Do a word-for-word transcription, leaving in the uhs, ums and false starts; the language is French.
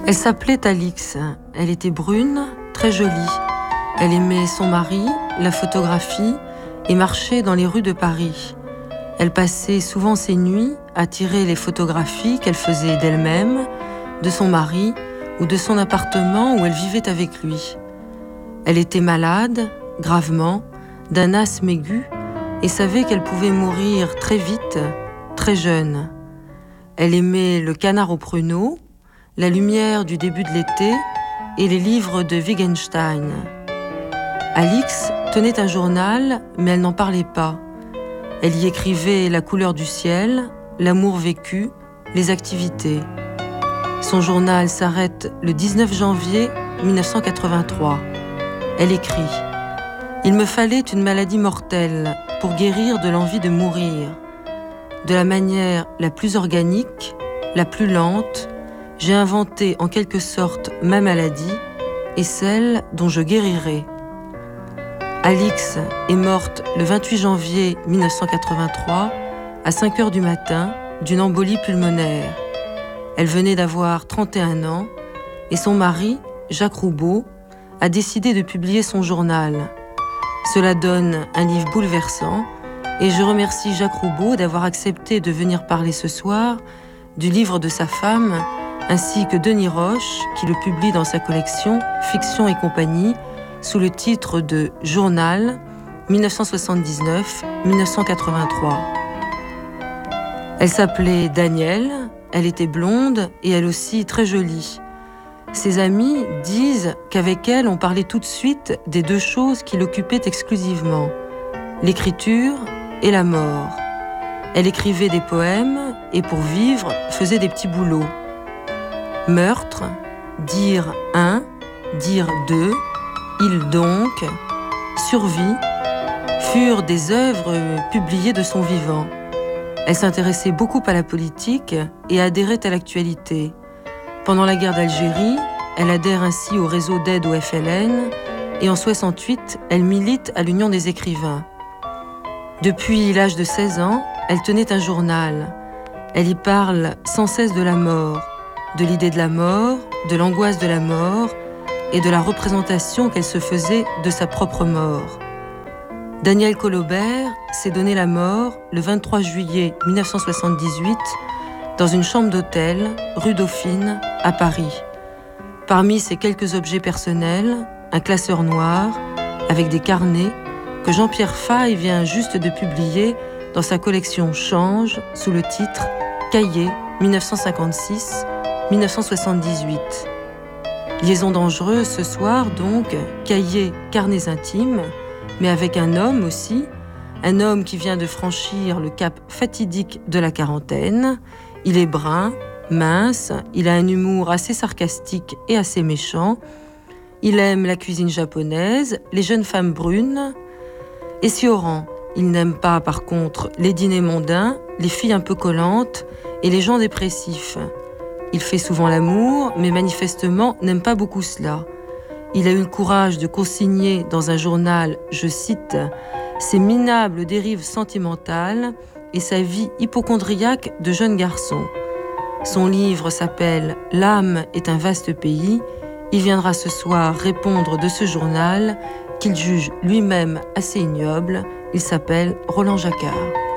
Elle s'appelait Alix. Elle était brune, très jolie. Elle aimait son mari, la photographie et marchait dans les rues de Paris. Elle passait souvent ses nuits à tirer les photographies qu'elle faisait d'elle-même, de son mari ou de son appartement où elle vivait avec lui. Elle était malade, gravement, d'un asthme aigu et savait qu'elle pouvait mourir très vite, très jeune. Elle aimait le canard au pruneau, la lumière du début de l'été et les livres de Wittgenstein. Alix tenait un journal, mais elle n'en parlait pas. Elle y écrivait la couleur du ciel, l'amour vécu, les activités. Son journal s'arrête le dix-neuf janvier mille neuf cent quatre-vingt-trois. Elle écrit « Il me fallait une maladie mortelle pour guérir de l'envie de mourir. De la manière la plus organique, la plus lente, j'ai inventé en quelque sorte ma maladie et celle dont je guérirai. » Alix est morte le vingt-huit janvier mille neuf cent quatre-vingt-trois à cinq heures du matin d'une embolie pulmonaire. Elle venait d'avoir trente et un ans et son mari, Jacques Roubaud, a décidé de publier son journal. Cela donne un livre bouleversant et je remercie Jacques Roubaud d'avoir accepté de venir parler ce soir du livre de sa femme ainsi que Denis Roche qui le publie dans sa collection Fiction et compagnie sous le titre de Journal mille neuf cent soixante-dix-neuf à mille neuf cent quatre-vingt-trois. Elle s'appelait Danielle, elle était blonde et elle aussi très jolie. Ses amis disent qu'avec elle, on parlait tout de suite des deux choses qui l'occupaient exclusivement, l'écriture et la mort. Elle écrivait des poèmes et pour vivre, faisait des petits boulots. Meurtre, dire un, dire deux, il donc, survie, furent des œuvres publiées de son vivant. Elle s'intéressait beaucoup à la politique et adhérait à l'actualité. Pendant la guerre d'Algérie, elle adhère ainsi au réseau d'aide au F L N et en soixante-huit, elle milite à l'Union des écrivains. Depuis l'âge de seize ans, elle tenait un journal. Elle y parle sans cesse de la mort, de l'idée de la mort, de l'angoisse de la mort et de la représentation qu'elle se faisait de sa propre mort. Danielle Colobert s'est donné la mort le vingt-trois juillet mille neuf cent soixante-dix-huit dans une chambre d'hôtel, rue Dauphine, à Paris. Parmi ses quelques objets personnels, un classeur noir avec des carnets que Jean-Pierre Faye vient juste de publier dans sa collection Change sous le titre Cahiers mille neuf cent cinquante-six à mille neuf cent soixante-dix-huit. Liaison dangereuse ce soir donc, cahiers, carnets intimes, mais avec un homme aussi, un homme qui vient de franchir le cap fatidique de la quarantaine. Il est brun, mince, il a un humour assez sarcastique et assez méchant. Il aime la cuisine japonaise, les jeunes femmes brunes. Et Sioran, il n'aime pas par contre les dîners mondains, les filles un peu collantes et les gens dépressifs. Il fait souvent l'amour, mais manifestement n'aime pas beaucoup cela. Il a eu le courage de consigner dans un journal, je cite, « ses minables dérives sentimentales et sa vie hypocondriaque de jeune garçon ». Son livre s'appelle « L'âme est un vaste pays ». Il viendra ce soir répondre de ce journal qu'il juge lui-même assez ignoble. Il s'appelle Roland Jacquard.